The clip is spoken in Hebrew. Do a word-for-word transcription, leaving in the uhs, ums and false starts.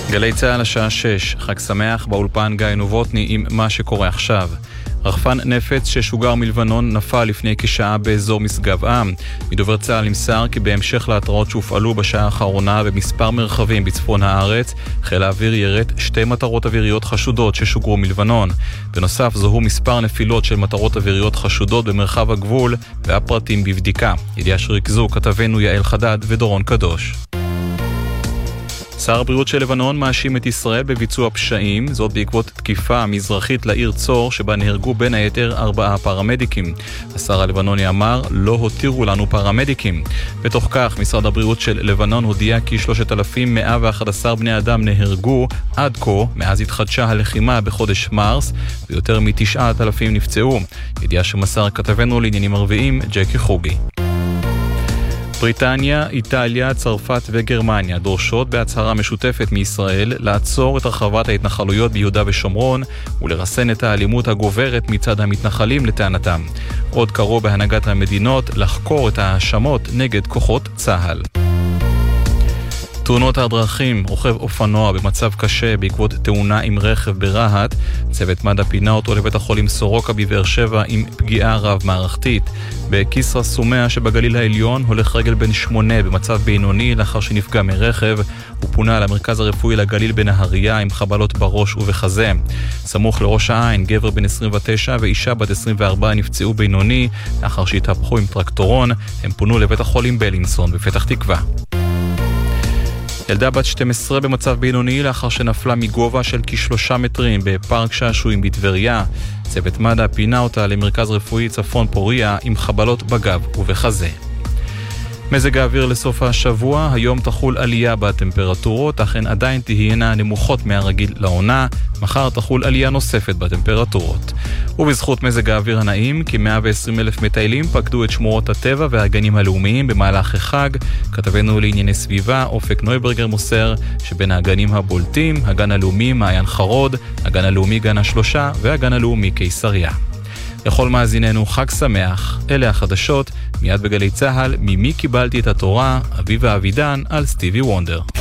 גלי צהל השעה שש, חג שמח באולפן גיא נובוטני עם מה שקורה עכשיו. רחפן נפץ ששוגר מלבנון נפל לפני כשעה באזור משגב עם. מדובר צהל נמסר כי בהמשך להתראות שהופעלו בשעה האחרונה במספר מרחבים בצפון הארץ, חיל האוויר ירט שתי מטרות אוויריות חשודות ששוגרו מלבנון. בנוסף זוהו מספר נפילות של מטרות אוויריות חשודות במרחב הגבול והפרטים בבדיקה. ידיעה שריכזו כתבנו יעל חדד ודורון קדוש. שר הבריאות של לבנון מאשים את ישראל בביצוע פשעים, זאת בעקבות תקיפה מזרחית לעיר צור שבה נהרגו בין היתר ארבעה פרמדיקים. השר הלבנוני אמר, לא הותירו לנו פרמדיקים. בתוך כך, משרד הבריאות של לבנון הודיע כי שלושת אלפים מאה ואחת עשר בני אדם נהרגו עד כה, מאז התחדשה הלחימה בחודש מרס, ויותר מ-תשעת אלפים נפצעו. ידיעה שמסר כתבנו לעניינים ערביים, ג'קי חוגי. בריטניה, איטליה, צרפת וגרמניה דורשות בהצהרה משותפת מישראל לעצור את הרחבת ההתנחלויות ביהודה ושומרון ולרסן את האלימות הגוברת מצד המתנחלים לטענתם. עוד קראו בהנהגת המדינות לחקור את ההאשמות נגד כוחות צה"ל. תאונות הדרכים, רוכב אופנוע במצב קשה בעקבות תאונה עם רכב ברהט. צוות מד"א פינה אותו לבית החולים סורוקה בבאר שבע עם פגיעה רב מערכתית. בכסרא סומע שבגליל העליון הולך רגל בן שמונה במצב בינוני לאחר שנפגע מרכב. הוא פונה למרכז הרפואי לגליל בנהריה עם חבלות בראש ובחזה. סמוך לראש העין, גבר בן עשרים ותשע ואישה בת עשרים וארבע נפצעו בינוני לאחר שהתהפכו עם טרקטורון. הם פונו לבית החולים בלינסון בפתח תקווה. ילדה בת שתים עשרה במצב בינוני לאחר שנפלה מגובה של כשלושה מטרים בפארק שעשועים בטבריה. צוות מד"א פינה אותה למרכז רפואי צפון פוריה עם חבלות בגב ובחזה. מזג האוויר לסוף השבוע, היום תחול עלייה בטמפרטורות, אך הן עדיין תהיינה נמוכות מהרגיל לעונה. מחר תחול עלייה נוספת בטמפרטורות. ובזכות מזג האוויר הנעים, כ-מאה ועשרים אלף מטיילים פקדו את שמורות הטבע והגנים הלאומיים במהלך החג. כתבנו לענייני סביבה, אופק נויברגר מוסר שבין הגנים הבולטים, הגן הלאומי מעיין חרוד, הגן הלאומי גן השלושה והגן הלאומי קיסריה. לכל מאזיננו חג שמח, אלה החדשות, מיד בגלי צהל, ממי קיבלתי את התורה, אביבה אבידן על סטיבי וונדר.